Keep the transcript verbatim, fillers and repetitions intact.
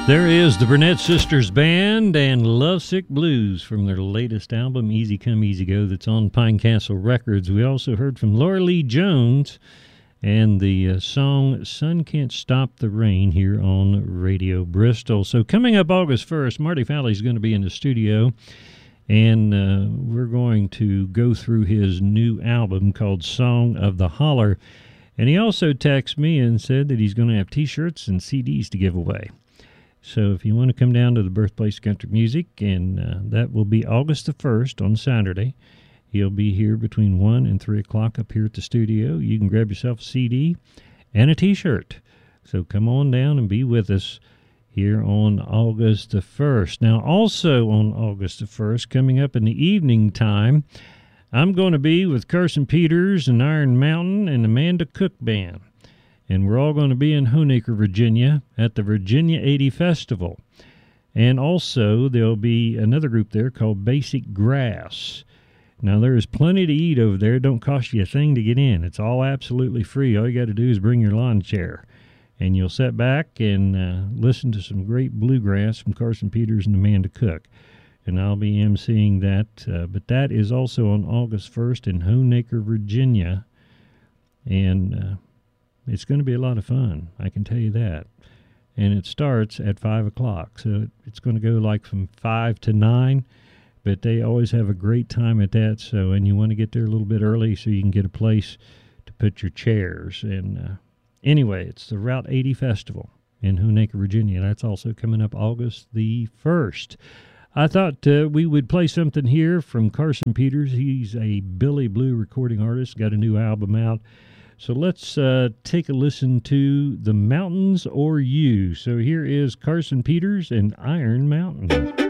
There is the Burnett Sisters Band and Lovesick Blues from their latest album, Easy Come, Easy Go, that's on Pine Castle Records. We also heard from Laura Lee Jones and the uh, song Sun Can't Stop the Rain here on Radio Bristol. So coming up August first, Marty Fowley's going to be in the studio, and uh, we're going to go through his new album called Song of the Holler. And he also texted me and said that he's going to have T-shirts and C Ds to give away. So if you want to come down to the Birthplace Country Music, and uh, that will be August the first on Saturday. He'll be here between one and three o'clock up here at the studio. You can grab yourself a C D and a T-shirt. So come on down and be with us here on August the first. Now, also on August the first, coming up in the evening time, I'm going to be with Carson Peters and Iron Mountain and Amanda Cook Band. And we're all going to be in Honaker, Virginia, at the Virginia eighty Festival. And also, there'll be another group there called Basic Grass. Now, there is plenty to eat over there. It don't cost you a thing to get in. It's all absolutely free. All you got to do is bring your lawn chair. And you'll sit back and uh, listen to some great bluegrass from Carson Peters and Amanda Cook. And I'll be emceeing that. Uh, but that is also on August first in Honaker, Virginia. And Uh, it's going to be a lot of fun, I can tell you that. And it starts at five o'clock, so it's going to go like from five to nine, but they always have a great time at that. So, and you want to get there a little bit early so you can get a place to put your chairs. And uh, anyway, it's the Route eighty Festival in Honaker, Virginia. That's also coming up August the first. I thought uh, we would play something here from Carson Peters. He's a Billy Blue recording artist, got a new album out. So let's uh, take a listen to The Mountains or You. So here is Carson Peters and Iron Mountain.